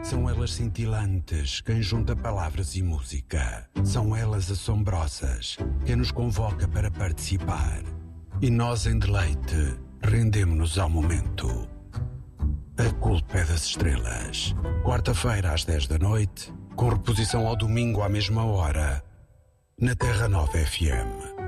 São elas cintilantes, quem junta palavras e música. São elas assombrosas, quem nos convoca para participar. E nós, em deleite, rendemo-nos ao momento. A culpa é das estrelas. Quarta-feira, às 10 da noite, com reposição ao domingo à mesma hora, na Terra Nova FM.